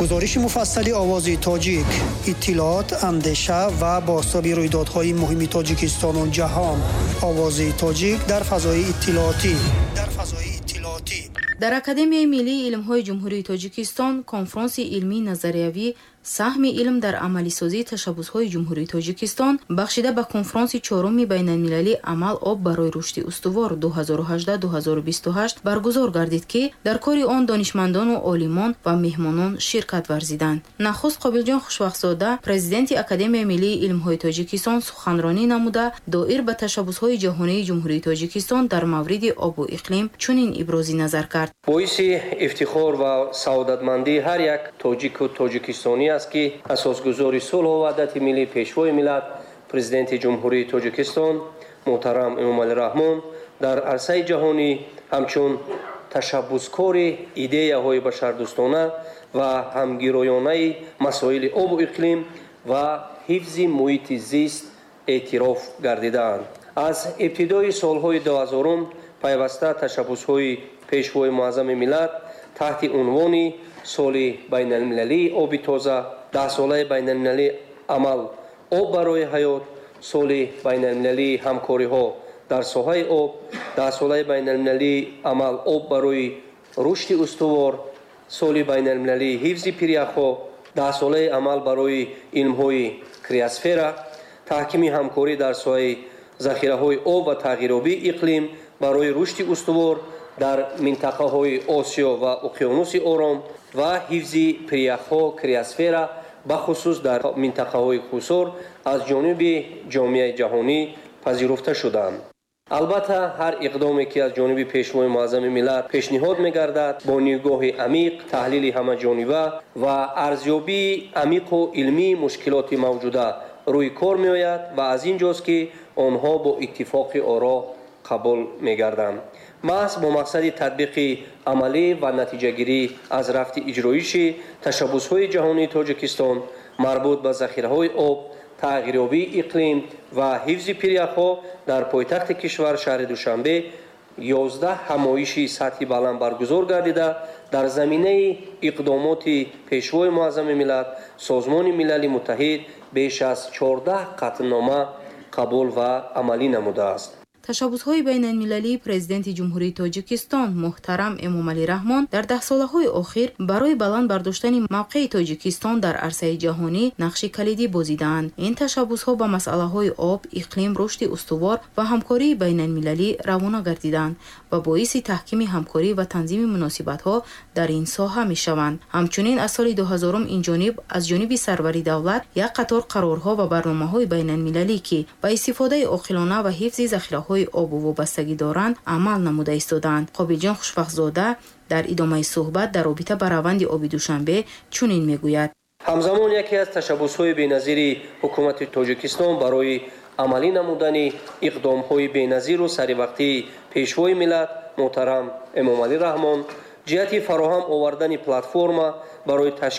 گزارش مفصلی آوازی تاجیک، اطلاعات، اندیشه و بازتاب رویدادهای مهم تاجیکستان و جهان. آوازی تاجیک در فضای اطلاعاتی. در اکادمیای ملی علم‌های جمهوری تاجیکستان کنفرانس علمی نظریوی سهم علم در عملی سازی تشبس‌های جمهوری تاجیکستان بخشیده به کنفرانس چهارم بین‌المللی عمل آب برای رشد استوار 2018-2028 برگزار گردید که در کار آن دانشمندان و عالمان و مهمانان شرکت ورزیدند. نخست قابلجان خوشبخت‌زاده پرزیدنت اکادمیای ملی علم‌های تاجیکستان سخنرانی نموده دایر به تشبس‌های جهانی جمهوری تاجیکستان در مورد آب و اقلیم چنین ابراز نظر کرد. باعث افتخار و سعادتمندی هر یک تاجیک و تاجیکستانی است که اساسگذار صلح و وحدت ملی پیشوای ملت پرزیدنت جمهوری تاجیکستان محترم امامعلی رحمان در عرصه جهانی همچون تشبسکار ایده‌های بشردوستانه و همگرایانه مسائل آب و اقلیم و حفظ محیط زیست اعتراف گردیدند. از ابتدای سالهای 2000 پیوسته تشبس‌های پیشوای معظم ملت تحت عنوان سال بین المللی آب تازه، 10 ساله بین المللی عمل آب برای حیات، سال بین المللی همکاری ها در ساحه آب، 10 ساله بین المللی عمل آب برای رشد استوار، سال بین المللی حفظ پریخ‌ها، 10 ساله عمل برای علم های کریاسفر، تحکیم همکاری در ساحه ذخیره های آب و تغییرآبی اقلیم برای رشد استوار در منطقه های آسیا و اقیانوس آرام و حفظ پریخ‌ها کریاسفر بخصوص در منطقه های خصور از جانب جامعه جهانی پذیرفته شدند. البته هر اقدامی که از جانب پیشوای معظم ملت پیشنهاد می‌گردد با نگاه عمیق، تحلیل همه جانبه و ارزیابی عمیق و علمی مشکلات موجوده روی کار می‌آید و از اینجاست که آنها با اتفاق آرا قبول می‌گردند. محض با مقصد تطبیق عملی و نتیجه گیری از رفت اجرایش تشبس‌های جهانی تاجیکستان مربوط به ذخیره‌های آب، تغییرآبی اقلیم و حفظ پریخ‌ها در پایتخت کشور شهر دوشنبه 11 همایش سطحی بلند برگزار گردیده در زمینه اقدامات پیشوای معظم ملت سازمان ملل متحد بیش از 14 قطعنامه قبول و عملی نموده است. تشبس‌های بین‌المللی پرزیدنت جمهوری تاجیکستان محترم امامعلی رحمان در 10 ساله‌های اخیر برای بلند برداشتن موقع تاجیکستان در عرصه جهانی نقش کلیدی بازیدند. این تشبس‌ها با مسئله‌های آب، اقلیم، رشد استوار و همکاری بین‌المللی روانه گردیدند و باعث تحکیم همکاری و تنظیم مناسبت‌ها در این ساحه می‌شوند. همچنین از سال 2000 این جانب از جانب سروری دولت یک قطار قرارها و برنامه‌های بین‌المللی که با استفاده عاقلانه و حفظ ذخیره‌های آب و وابستگی دارند عمل نموده ایستادند. قابلجان خوشبخت‌زاده در ادامه صحبت در رابطه با روند آب دوشنبه چنین میگوید: همزمان یکی از تشبس‌های بی‌نظیر حکومت تاجیکستان برای عملی نمودن اقدام‌های بی‌نظیر و سریع‌وقتی پیشوای ملت محترم امامعلی رحمان جهت فراهم آوردن پلتفرم برای